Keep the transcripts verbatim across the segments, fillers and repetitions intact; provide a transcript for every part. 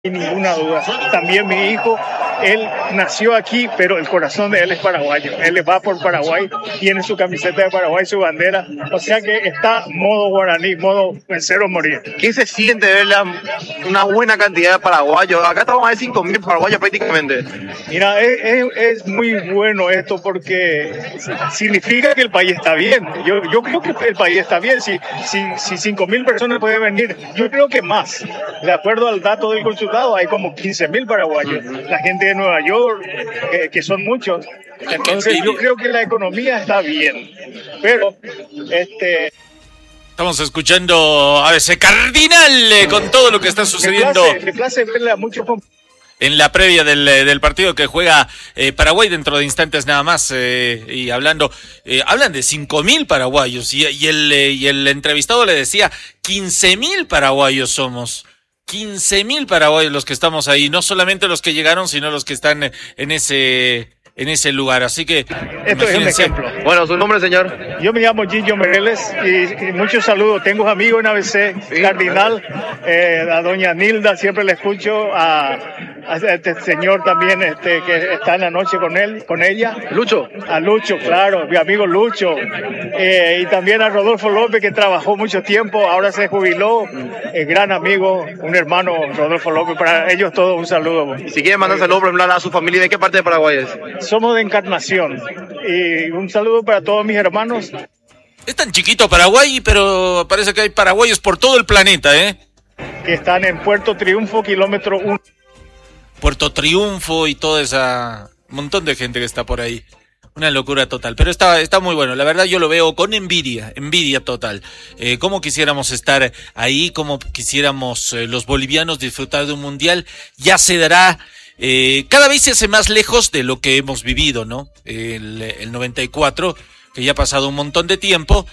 Sin ninguna duda. También mi hijo, él nació aquí, pero el corazón de él es paraguayo. Él va por Paraguay, tiene su camiseta de Paraguay, su bandera. O sea que está modo guaraní, modo vencer o morir. ¿Qué se siente ver la, una buena cantidad de paraguayos? Acá estamos a cinco mil paraguayos prácticamente. Mira, es, es, es muy bueno esto porque significa que el país está bien. Yo, yo creo que el país está bien. Si, si, si cinco mil personas pueden venir, yo creo que más. De acuerdo al dato del consulado, hay como quince mil paraguayos. La gente de Nueva York, eh, que son muchos. Entonces yo creo que la economía está bien. Pero, este... Estamos escuchando a veces Cardinal eh, con todo lo que está sucediendo. Me place verle a muchos... En la previa del, del partido que juega eh, Paraguay dentro de instantes nada más, eh, y hablando, eh, hablan de cinco mil paraguayos y, y, el, eh, y el entrevistado le decía quince mil paraguayos somos. quince mil paraguayos los que estamos ahí, no solamente los que llegaron, sino los que están en ese en ese lugar, así que esto es un ejemplo. Bueno, ¿su nombre, señor? Yo me llamo Gillo Mereles y, y muchos saludos. Tengo amigos en A B C, sí, Cardinal, eh, a doña Nilda, siempre le escucho, a, a este señor también este que está en la noche con él, con ella. Lucho. A Lucho, claro, mi amigo Lucho. Eh, y también a Rodolfo López, que trabajó mucho tiempo, ahora se jubiló. Eh, gran amigo, un hermano, Rodolfo López. Para ellos todos un saludo. Si quieren mandar saludos, por ejemplo, a su familia, ¿de qué parte de Paraguay es? Somos de Encarnación. Y un saludo para todos mis hermanos. Es tan chiquito Paraguay, pero parece que hay paraguayos por todo el planeta, ¿eh? Que están en Puerto Triunfo, kilómetro uno. Puerto Triunfo y toda esa... Un montón de gente que está por ahí. Una locura total, pero está, está muy bueno. La verdad yo lo veo con envidia, envidia total. Eh, cómo quisiéramos estar ahí, cómo quisiéramos eh, los bolivianos disfrutar de un mundial. Ya se dará... Eh, cada vez se hace más lejos de lo que hemos vivido, ¿no? El, el noventa y cuatro, que ya ha pasado un montón de tiempo,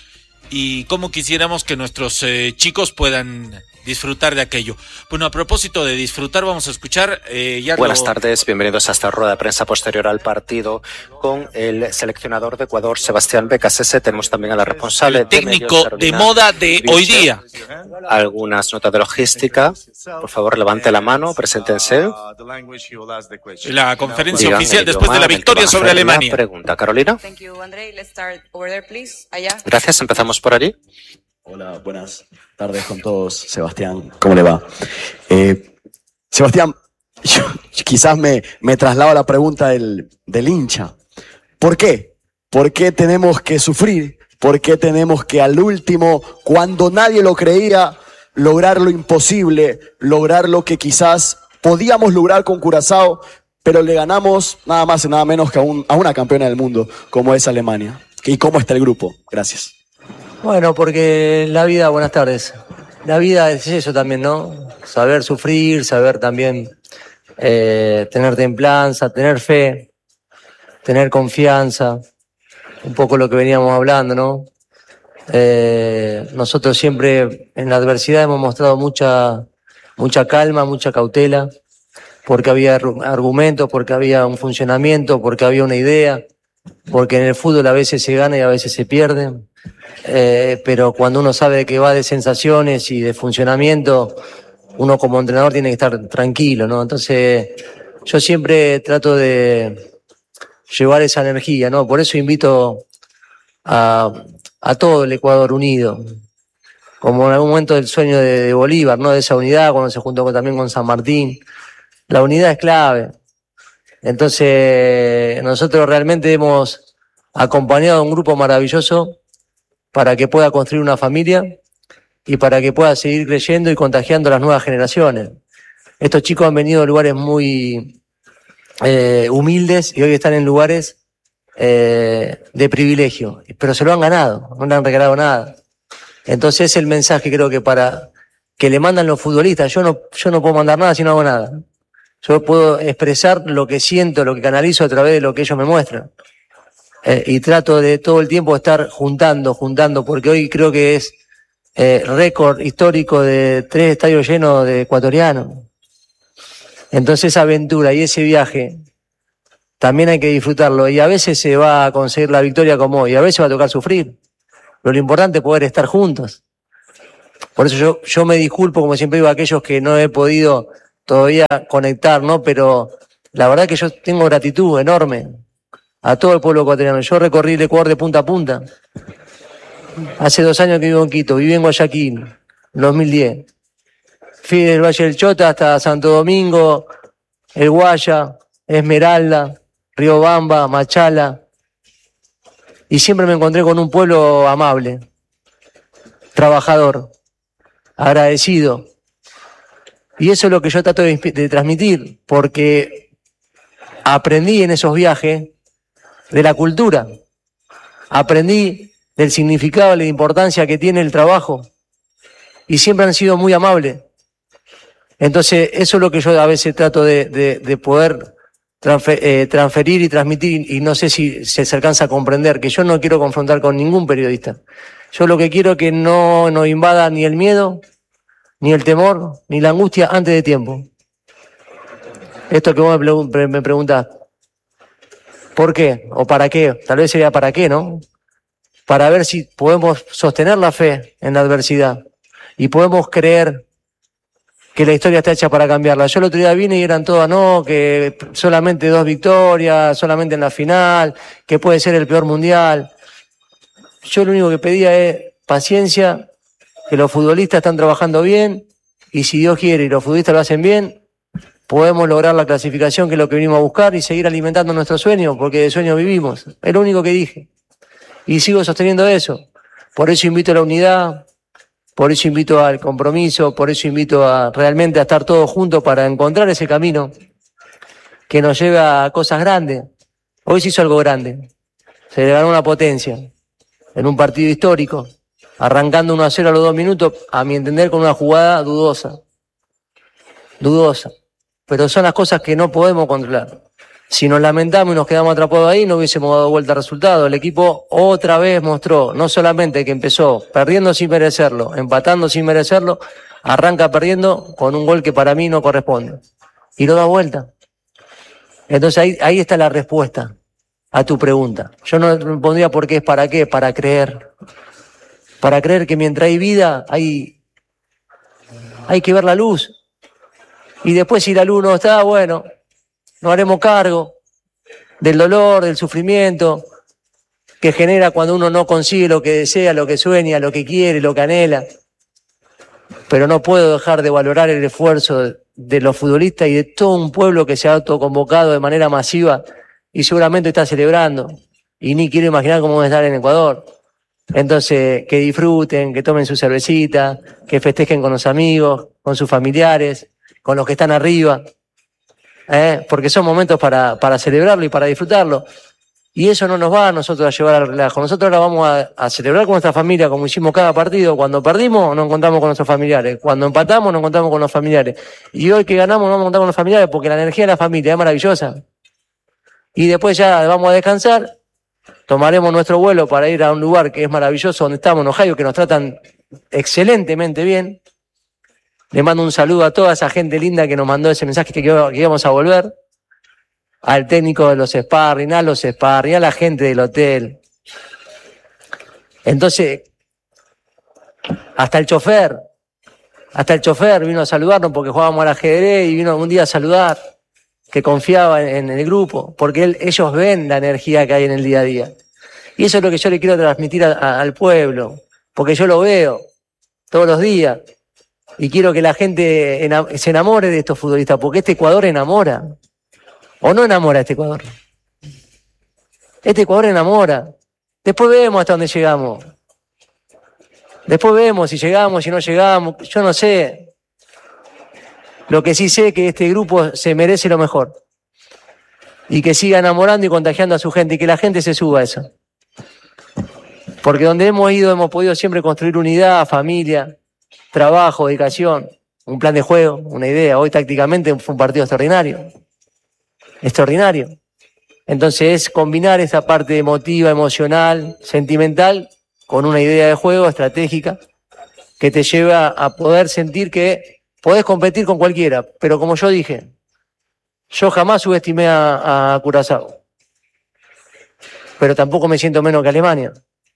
y cómo quisiéramos que nuestros eh, chicos puedan disfrutar de aquello. Bueno, a propósito de disfrutar, vamos a escuchar... Eh, ya Buenas lo... tardes, bienvenidos a esta rueda de prensa posterior al partido con el seleccionador de Ecuador, Sebastián Becasese. Tenemos también a la responsable... El técnico de, de moda de hoy día. Algunas notas de logística. Por favor, levante la mano, preséntense. La conferencia Digan oficial el después de la victoria sobre Alemania. Pregunta, Carolina. Gracias, empezamos por allí. Hola, buenas tardes con todos. Sebastián, ¿cómo le va? Eh, Sebastián, yo, quizás me, me traslado a la pregunta del, del hincha. ¿Por qué? ¿Por qué tenemos que sufrir? ¿Por qué tenemos que al último, cuando nadie lo creía, lograr lo imposible, lograr lo que quizás podíamos lograr con Curazao, pero le ganamos nada más y nada menos que a, un, a una campeona del mundo, como es Alemania? ¿Y cómo está el grupo? Gracias. Bueno, porque la vida, buenas tardes, la vida es eso también, ¿no? Saber sufrir, saber también eh, tener templanza, tener fe, tener confianza, un poco lo que veníamos hablando, ¿no? Eh, nosotros siempre en la adversidad hemos mostrado mucha, mucha calma, mucha cautela, porque había argumentos, porque había un funcionamiento, porque había una idea, porque en el fútbol a veces se gana y a veces se pierde. Eh, pero cuando uno sabe que va de sensaciones y de funcionamiento, uno como entrenador tiene que estar tranquilo, ¿no? Entonces, yo siempre trato de llevar esa energía, ¿no? Por eso invito a, a todo el Ecuador unido, como en algún momento del sueño de, de Bolívar, ¿no? De esa unidad, cuando se juntó con, también con San Martín. La unidad es clave. Entonces, nosotros realmente hemos acompañado a un grupo maravilloso para que pueda construir una familia y para que pueda seguir creyendo y contagiando a las nuevas generaciones. Estos chicos han venido de lugares muy eh, humildes y hoy están en lugares eh, de privilegio, pero se lo han ganado, no le han regalado nada. Entonces el mensaje creo que para que le mandan los futbolistas, yo no, yo no puedo mandar nada si no hago nada. Yo puedo expresar lo que siento, lo que canalizo a través de lo que ellos me muestran. Eh, y trato de todo el tiempo estar juntando, juntando, porque hoy creo que es eh, récord histórico de tres estadios llenos de ecuatorianos. Entonces esa aventura y ese viaje también hay que disfrutarlo, y a veces se va a conseguir la victoria como hoy, y a veces va a tocar sufrir. Pero lo importante es poder estar juntos. Por eso yo, yo me disculpo, como siempre digo, a aquellos que no he podido todavía conectar, ¿no? Pero la verdad que yo tengo gratitud enorme a todo el pueblo ecuatoriano. Yo recorrí el Ecuador de punta a punta. Hace dos años que vivo en Quito, viví en Guayaquil, en dos mil diez. Fui del Valle del Chota hasta Santo Domingo, El Guaya, Esmeralda, Riobamba, Machala. Y siempre me encontré con un pueblo amable, trabajador, agradecido. Y eso es lo que yo trato de, de transmitir, porque aprendí en esos viajes de la cultura, aprendí del significado y la importancia que tiene el trabajo, y siempre han sido muy amables. Entonces, eso es lo que yo a veces trato de, de, de poder transfer, eh, transferir y transmitir, y no sé si se, se alcanza a comprender, que yo no quiero confrontar con ningún periodista. Yo lo que quiero es que no nos invada ni el miedo, ni el temor, ni la angustia antes de tiempo. Esto que vos me, pregun- me preguntás, ¿por qué? ¿O para qué? Tal vez sería para qué, ¿no? Para ver si podemos sostener la fe en la adversidad y podemos creer que la historia está hecha para cambiarla. Yo el otro día vine y eran todas, no, que solamente dos victorias, solamente en la final, que puede ser el peor mundial. Yo lo único que pedía es paciencia, que los futbolistas están trabajando bien, y si Dios quiere y los futbolistas lo hacen bien, podemos lograr la clasificación, que es lo que venimos a buscar, y seguir alimentando nuestro sueño, porque de sueño vivimos. Es lo único que dije. Y sigo sosteniendo eso. Por eso invito a la unidad, por eso invito al compromiso, por eso invito a realmente a estar todos juntos para encontrar ese camino que nos lleva a cosas grandes. Hoy se hizo algo grande. Se le ganó una potencia en un partido histórico, arrancando uno a cero a los dos minutos, a mi entender con una jugada dudosa. Dudosa. Pero son las cosas que no podemos controlar. Si nos lamentamos y nos quedamos atrapados ahí, no hubiésemos dado vuelta al resultado. El equipo otra vez mostró, no solamente que empezó perdiendo sin merecerlo, empatando sin merecerlo, arranca perdiendo con un gol que para mí no corresponde. Y lo da vuelta. Entonces ahí, ahí está la respuesta a tu pregunta. Yo no pondría por qué es para qué, para creer. Para creer que mientras hay vida, hay, hay que ver la luz. Y después si la luz no está, bueno, nos haremos cargo del dolor, del sufrimiento que genera cuando uno no consigue lo que desea, lo que sueña, lo que quiere, lo que anhela. Pero no puedo dejar de valorar el esfuerzo de los futbolistas y de todo un pueblo que se ha autoconvocado de manera masiva y seguramente está celebrando. Y ni quiero imaginar cómo va a estar en Ecuador. Entonces, que disfruten, que tomen su cervecita, que festejen con los amigos, con sus familiares, con los que están arriba. ¿Eh? Porque son momentos para, para celebrarlo y para disfrutarlo. Y eso no nos va a nosotros a llevar al relajo. Nosotros ahora vamos a, a celebrar con nuestra familia, como hicimos cada partido. Cuando perdimos, nos encontramos con nuestros familiares. Cuando empatamos, nos encontramos con los familiares. Y hoy que ganamos, nos vamos a encontrar con los familiares, porque la energía de la familia es maravillosa. Y después ya vamos a descansar. Tomaremos nuestro vuelo para ir a un lugar que es maravilloso, donde estamos en Ohio, que nos tratan excelentemente bien. Le mando un saludo a toda esa gente linda que nos mandó ese mensaje que, que íbamos a volver. Al técnico de los sparring, a los sparring, a la gente del hotel. Entonces, hasta el chofer, hasta el chofer vino a saludarnos porque jugábamos al ajedrez y vino un día a saludar, que confiaba en, en el grupo, porque él, ellos ven la energía que hay en el día a día. Y eso es lo que yo le quiero transmitir a, a, al pueblo, porque yo lo veo todos los días. Y quiero que la gente enam- se enamore de estos futbolistas, porque este Ecuador enamora. ¿O no enamora este Ecuador? Este Ecuador enamora. Después vemos hasta dónde llegamos. Después vemos si llegamos, si no llegamos. Yo no sé. Lo que sí sé es que este grupo se merece lo mejor. Y que siga enamorando y contagiando a su gente. Y que la gente se suba a eso. Porque donde hemos ido hemos podido siempre construir unidad, familia, trabajo, dedicación, un plan de juego, una idea. Hoy tácticamente fue un partido extraordinario. Extraordinario. Entonces es combinar esa parte emotiva, emocional, sentimental, con una idea de juego estratégica que te lleva a poder sentir que podés competir con cualquiera. Pero como yo dije, yo jamás subestimé a, a Curazao. Pero tampoco me siento menos que Alemania.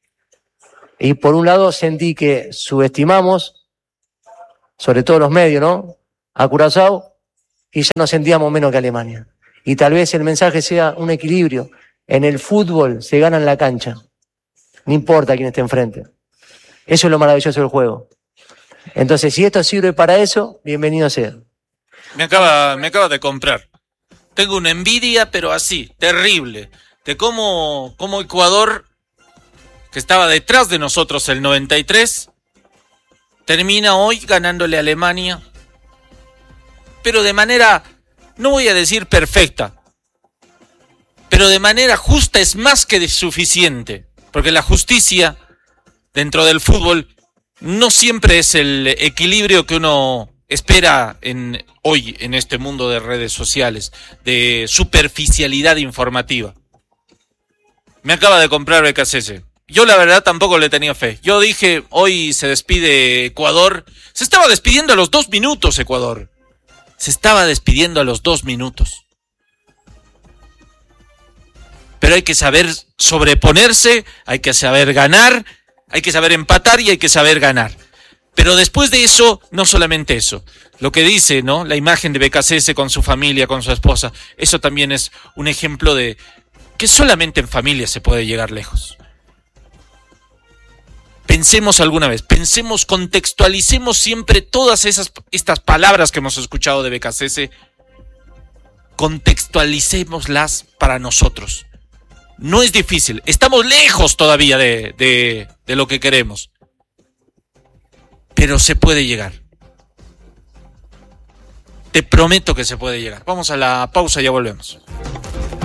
Y por un lado sentí que subestimamos, sobre todo los medios, ¿no?, a Curazao, y ya nos sentíamos menos que Alemania. Y tal vez el mensaje sea un equilibrio. En el fútbol se gana en la cancha. No importa quién esté enfrente. Eso es lo maravilloso del juego. Entonces, si esto sirve para eso, bienvenido sea. Me acaba, me acaba de comprar. Tengo una envidia, pero así, terrible, de cómo, cómo Ecuador, que estaba detrás de nosotros el noventa y tres, termina hoy ganándole a Alemania, pero de manera, no voy a decir perfecta, pero de manera justa es más que suficiente, porque la justicia dentro del fútbol no siempre es el equilibrio que uno espera en, hoy en este mundo de redes sociales, de superficialidad informativa. Me acaba de comprar B K C S. Yo la verdad tampoco le tenía fe. Yo dije, hoy se despide Ecuador. Se estaba despidiendo a los dos minutos Ecuador. Se estaba despidiendo a los dos minutos. Pero hay que saber sobreponerse, hay que saber ganar, hay que saber empatar y hay que saber ganar. Pero después de eso, no solamente eso. Lo que dice, ¿no? La imagen de B K C S con su familia, con su esposa, eso también es un ejemplo de que solamente en familia se puede llegar lejos. Pensemos alguna vez, pensemos, contextualicemos siempre todas esas estas palabras que hemos escuchado de B K C S, contextualicémoslas para nosotros. No es difícil, estamos lejos todavía de, de, de lo que queremos, pero se puede llegar. Te prometo que se puede llegar. Vamos a la pausa y ya volvemos.